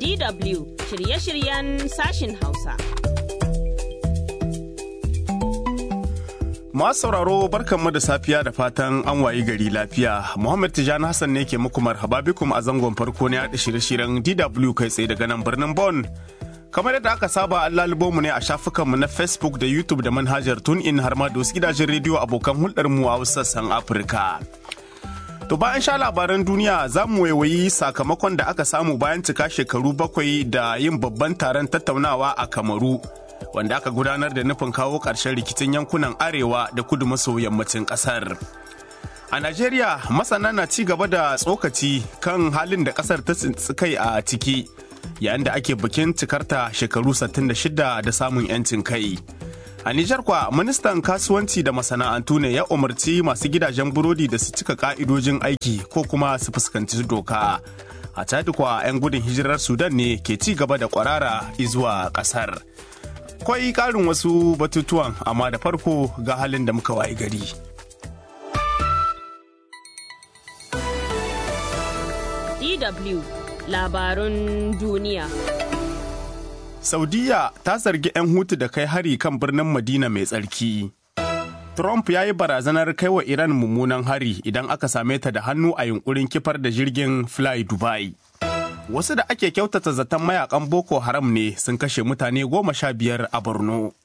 DW shirye-shiryen sashin Hausa. Masu sauraro barkanmu da safiya da fatan an wayi gari lafiya. Muhammad Tijani Hassan ne ke muku marhaba bikum a zangon farko na yaɗa shirye-shiryen DW kai tsaye daga nan birnin Bonn. Kamar yadda aka saba an lalubo mu ne a shafukanmu na Facebook da YouTube da manhajar TuneIn har ma da wasu gidajen rediyo abokan hulɗarmu a wasu sassan Afirka. To bayan sha labaran duniya za mu waiwayi sakamakon da aka samu bayan cika shekaru 7 da yin babban taron tattaunawa a Kamaru, wanda aka gudanar da nufin kawo ƙarshen rikicin yankunan arewa da kudu maso yammacin ƙasar. A Najeriya, masana na ci gaba da tsokaci kan halin da ƙasar ta kai a ciki, yayin da ake bikin cikarta shekaru 66 da samun 'yancin kai. A Nijar kwa, ministan kasuwanci da masana'antu ne ya umarci masu gidajen burodi da su cika ka'idojin aiki ko kuma su fuskanci doka. A Chad kwa, 'yan gudun hijirar Sudan ne ke ci gaba da kwarara zuwa kasar. Kwai karin wasu batutuwan, amma da farko ga halin da muka wayi gari. DW labarun duniya. Saudiya ta zargi 'yan Hutu da kai hari kan birnin Madina mai tsarki. Trump ya yi barazanar kai wa Iran mummunan hari idan aka same ta da hannu a yunkurin kifar da jirgin Fly Dubai. Wasu da ake kyautata zaton mayakan Boko Haram ne sun kashe mutane 15 a Borno.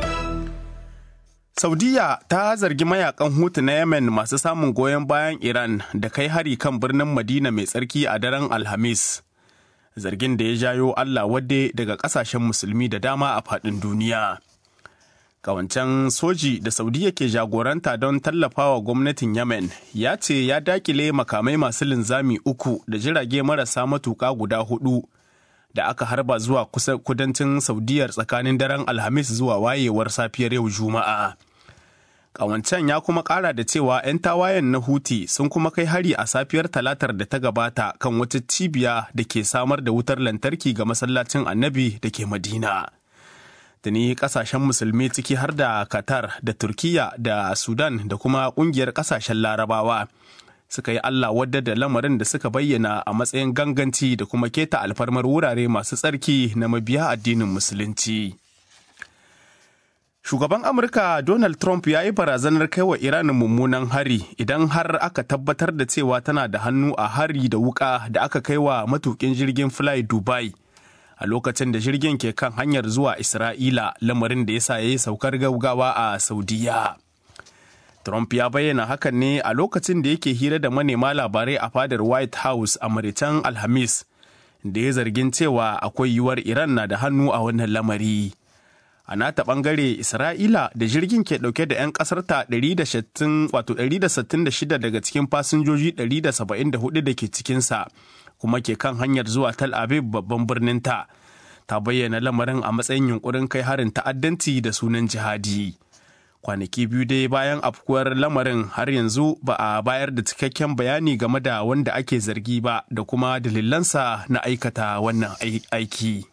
Saudiya ta zargi mayakan Hutu na Yemen masu samun goyon bayan Iran da kai hari kan birnin Madina mai tsarki a daren Alhamis. Zargin da ya jayo Allah wadde daga kasashen musulmi da dama a faɗin duniya. Kawancen soji da Saudiya ke jagoranta don tallafawa gwamnatin Yemen ya ce ya dakile makamai masu linzami 3 da jirage marasa matuƙa guda 4 da aka harba zuwa kudancin Saudiyar tsakanin daren Alhamis zuwa wayewar safiyar yau Juma'a. Ƙawancen ya kuma ƙara da cewa 'yan tawayen na Huti sun kuma kai hari a safiyar talatar da ta gabata kan wata cibiya da ke samar da wutar lantarki ga masallacin Annabi da ke Madina. Tuni ƙasashen musulmi ciki har da Qatar da Turkiya da Sudan da kuma ƙungiyar ƙasashen Larabawa suka yi Allah wadda da lamarin da suka bayyana a matsayin ganganci da kuma keta alfarmar wurare masu tsarki na mabiya addinin Musulunci. Shugaban Amurka Donald Trump ya yi barazanar kai wa Iran mummunan hari idan har aka tabbatar da cewa tana da hannu a hari da wuka da aka kai wa matukin jirgin Fly Dubai a lokacin da jirgin ke kan hanyar zuwa Isra'ila, lamarin da ya sa ya yi saukar gaugawa a Saudiya. Trump ya bayyana hakan ne a lokacin da yake hira da manema labarai a fadar White House a Maritan Alhamis, da ya zargin cewa akwai yiwuwar Iran na da hannu a wannan lamari. A nata bangare, Isra'ila da jirgin ke dauke da 'yan kasarta 166 daga cikin fasinjoji 174 da ke cikinsa, kuma ke kan hanyar zuwa Tel Aviv babban birninta, ta bayyana lamarin a matsayin yunkurin kai harin ta'addanci da sunan jihadi. Kwanaki biyu dai bayan afkuwar lamarin har yanzu ba a bayar da cikakken bayani game da wanda ake zargi ba da kuma dalilansa na aikata wannan aiki.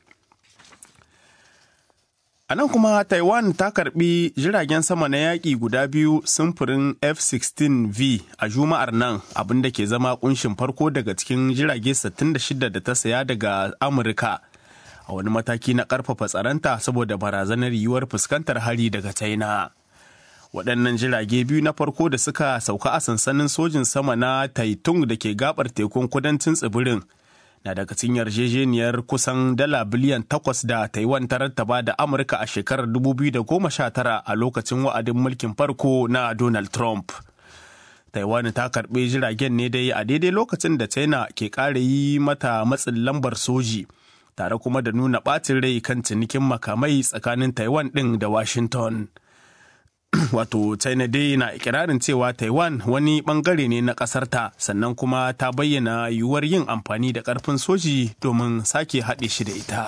A nan kuma Taiwan ta karbi jiragen sama na yaƙi guda biyu samfurin F-16V a Juma'ar nan, abin da ke zama kunshin farko daga cikin jirage 66 da ta saya daga Amurka a wani mataki na ƙarfafa tsaronta saboda barazanar yiwuwar fuskantar hari daga China. Waɗannan jirage biyu na farko da suka sauka a sansanin sojin sama na Taitung da ke gabar tekun kudancin tsibirin na daga cikin yarjejeniyar kusan $8 biliyan da Taiwan ta rattaba da Amurka a shekarar 2019 a lokacin wa'adin mulkin farko na Donald Trump. Taiwan ta karɓi jiragen ne dai a daidai lokacin da China ke ƙara yi mata matsin lambar soji, tare kuma da nuna ɓacin rai kan cinikin makamai tsakanin Taiwan ɗin da Washington. Wato China dai na ikirarin cewa Taiwan wani bangare ne na ƙasarta, sannan kuma ta bayyana yiwuwar yin amfani da ƙarfin soji domin sake haɗe shi da ita.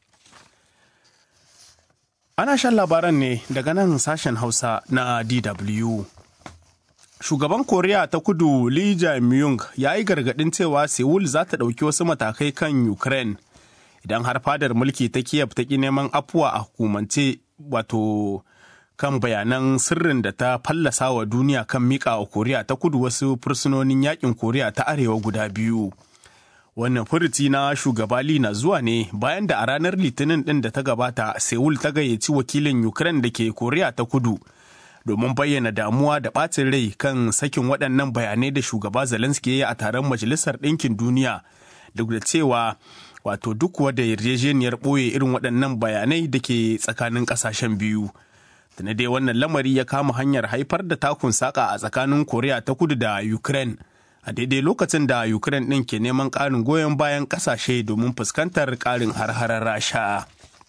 Ana shan labaran ne daga nan sashen Hausa na DW. Shugaban Koriya ta Kudu Lee Jae-myung ya yi gargaɗin cewa Seoul za ta ɗauki wasu matakai kan Ukraine idan har fadar mulki ta Kiev ta ƙi neman afuwa a hukumance, wato kan bayanan sirrin da ta fallasa wa duniya kan miƙa wa Koriya ta Kudu wasu fursunonin yakin Koriya ta Arewa guda biyu. Wannan furuci na shugaba Lee na zuwa ne bayan da a ranar Litinin ɗin da ta gabata Seoul ta gayyaci wakilin Ukraine da ke Koriya ta Kudu domin bayyana damuwa da ɓacin rai kan sakin waɗannan bayanai da shugaba Zelensky ya yi a taron Majalisar Ɗinkin Duniya, duk da cewa wato duk wadda yarjejeniyar ɓoye irin waɗannan bayanai da ke tsakanin ƙasashen biyu. Tana dai wannan lamari ya kama hanyar haifar da takun saƙa a tsakanin Koriya ta Kudu da Ukraine, a daidai lokacin da Ukraine ɗin ke neman ƙarin goyon bayan ƙasashe domin fuskantar ƙarin har-harar Rasha.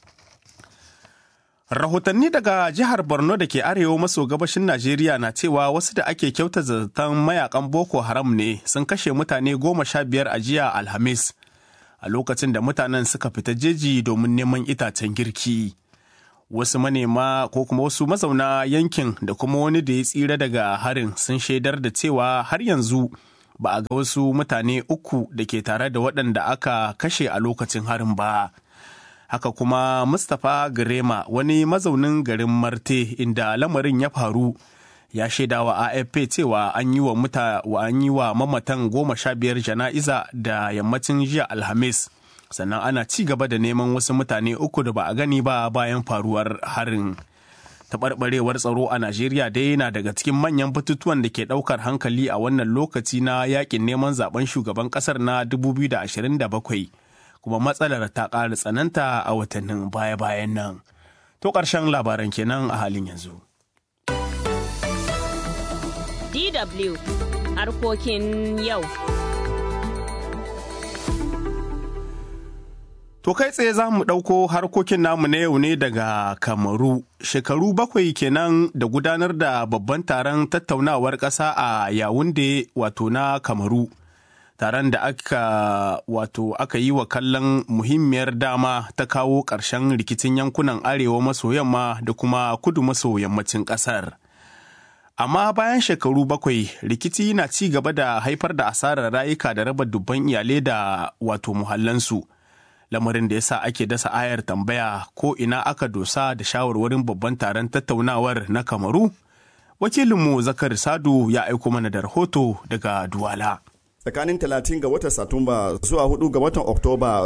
Rahotanni daga jihar Borno da ke arewa maso gabashin Najeriya na cewa wasu da ake kyauta zaton mayakan Boko Haram ne sun kashe mutane 15 a jiya Alhamis, a lokacin da mutanen suka fita jeji domin neman itacen girki. Wasu manema ko kuma wasu mazauna yankin da kuma wani da ya tsira daga harin sun shaidar da cewa har yanzu ba a ga wasu mutane 3 da ke tare da waɗanda aka kashe a lokacin harin ba. Haka kuma Mustapha Girema, wani mazaunin garin Marte inda lamarin ya faru, ya shaida wa AFP cewa an yi wa mamatan 15 jana'iza da yammacin jiya Alhamis, sannan ana ci gaba da neman wasu mutane 3 da ba a gani ba bayan faruwar harin. Taɓarɓarewar tsaro a Najeriya dai yana daga cikin manyan batutuwan da ke ɗaukar hankali a wannan lokaci na yakin neman zaben shugaban ƙasar na 2027. Kuma matsalar ta ƙara tsananta a watannin baya-bayan nan. To ƙarshen labaran kenan a halin yanzu. DW harkokin yau. To kai tsaye za mu ɗauko harkokin namu na yau ne daga Kamaru. Shekaru 7 kenan da gudanar da babban taron tattaunawar ƙasa a Yawunde wato na Kamaru. Taron da aka yi wa kallon muhimmiyar dama ta kawo ƙarshen rikicin yankunan arewa maso yamma da kuma kudu maso yammacin ƙasar. Amma bayan shekaru 7 rikici na ci gaba da haifar da asarar rayuka da raba dubban iyalai da muhallansu. Lamarin da yasa ake dasa ayar tambaya ko ina aka dosa da shawarwarin babban taron tattaunawar na Kamaru? Wakilinmu Zakar Sadu ya aiko mana da rahoto daga Duwala. Tsakanin 30 ga watan Satumba zuwa 4 ga watan Oktoba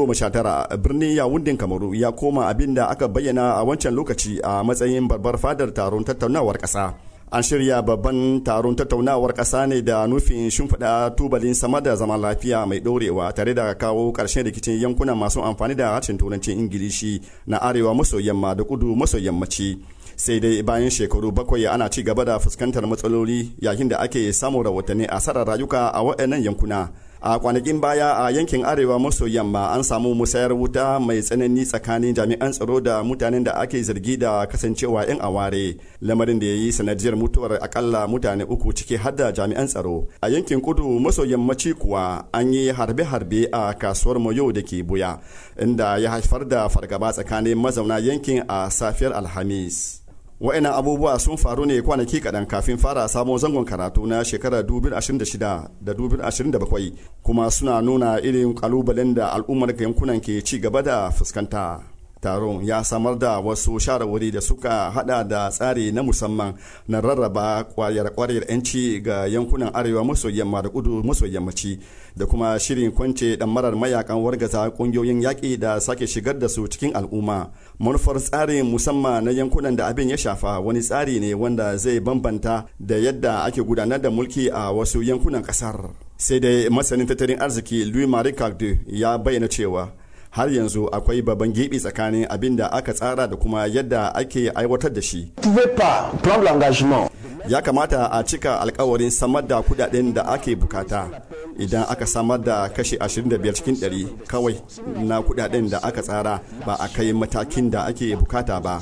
2019 birnin Yawundin Kamaru ya koma abin da aka bayyana a wancan lokaci a matsayin babbar fadar taron tattaunawar ƙasa. An shirya babban taron tattaunawar ƙasa ne da nufin shimfiɗa tubalin sama da zaman lafiya mai ɗorewa tare da kawo ƙarshen rikicin yankunan masu amfani da harshen turancin Ingilishi na arewa maso yamma da kudu maso yammaci. Sai dai bayan shekaru 7 ana ci gaba da fuskantar matsaloli yayin da ake samun rahotanni asarar rayuka a waɗannan yankuna. A kwanakin baya a yankin arewa maso yamma an samu musayar wuta mai tsanani tsakanin jami'an tsaro da mutanen da ake zargi da kasancewa 'yan aware, lamarin da ya yi sanadiyar mutuwar akalla mutane 3 ciki har da jami'an tsaro. A yankin kudu maso yammaci kuwa an yi harbe-harbe a kasuwar Moyo da ke Buya, inda ya haifar da fargaba tsakanin mazauna yankin a safiyar Alhamis. Wa'ina abubuwa sun faru ne kwanaki kaɗan kafin fara sabon zangon karatu na shekarar 2026 da 2027 kuma suna nuna irin kalubalen da al'ummar yankunan ke ci gaba da fuskanta. Taron ya samar da wasu shawarwari da suka hada da tsari na musamman na rarraba kwayar 'yanci ga yankunan arewa maso yamma da kudu maso yammaci da kuma shirin kwance marar mayakan wargaza kungiyoyin yaƙi da sake shigar da su cikin al'umma. Manufar tsarin musamman na yankunan da abin ya shafa wani tsari ne wanda zai bambanta da yadda ake gudanar da mulki a wasu yankunan ƙasar. Sai dai masanin tattalin arziki Louis Marie Cagde ya bayyana cewa har yanzu akwai babban gibi tsakanin abin da aka tsara da kuma yadda ake aiwatar da shi. Ya kamata a cika alkawarin samar da kudaden da ake bukata. Idan aka samar da kashi 25 cikin 100 kawai na kudaden da aka tsara ba a kai matakin da ake bukata ba.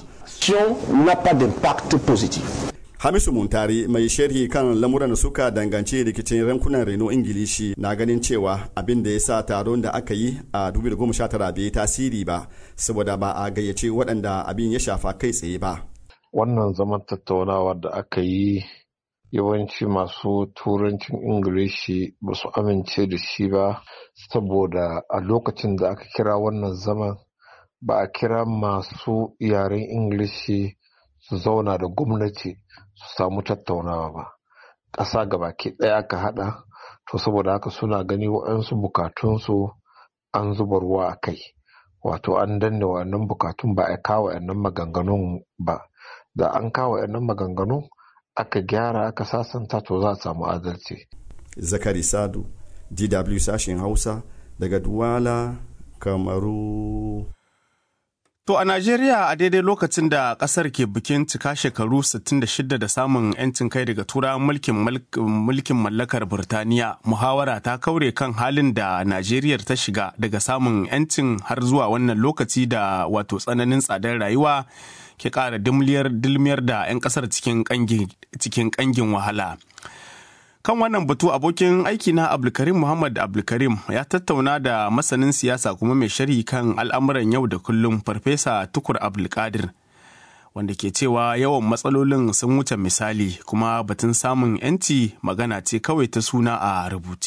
Hamisu Muntari mai sharhi kan lamuran da suka danganci rikicin yankunan Reno Ingilishi na ganin cewa abin da ya sa taron da aka yi a 2019 bai tasiri ba saboda ba a gayyace waɗanda abin ya shafa kai tsaye ba. Wannan zaman tattaunawa da aka yi yawanci masu turancin Ingilishi ba su amince da shi ba saboda a lokacin da aka kira wannan zaman ba a kira masu yaren Ingilishi su zauna da gwamnati su samu tattaunawa ba. Ƙasa gabaki ɗaya aka haɗa to saboda haka suna gani waɗansu bukatunsu an zuba ruwa a kai, wato an danne wannan bukatun ba a kawo waɗannan maganganun ba. Da an kawo waɗannan maganganun aka gyara aka sasanta, to za a samu adalci. Zakari Sadu, DW sashen Hausa daga Duwala, Kamaru. To a Najeriya a daidai lokacin da kasar ke bikin cika shekaru 66 da samun 'yancin kai daga turawan mulkin mallakar Burtaniya, muhawara ta kaure kan halin da Najeriya ta shiga daga samun 'yancin har zuwa wannan lokaci da wato tsananin tsadar rayuwa ke ƙara dilmiyar da 'yan ƙasar cikin ƙangin wahala. Kan wannan batu abokin aiki na Abdulkarim Muhammad Abdulkarim ya tattauna da masanin siyasa kuma mai sharhi kan al'amuran yau da kullum Farfesa Tukur Abdulkadir, wanda ke cewa yawan matsalolin sun wuce misali kuma batun samun 'yanci magana ce kawai ta suna a rubuce.